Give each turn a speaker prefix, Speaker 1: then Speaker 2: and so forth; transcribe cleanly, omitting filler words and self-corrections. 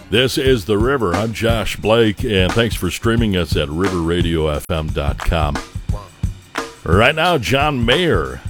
Speaker 1: This is The River. I'm Josh Blake, and thanks for streaming us at riverradiofm.com. Right now, John Mayer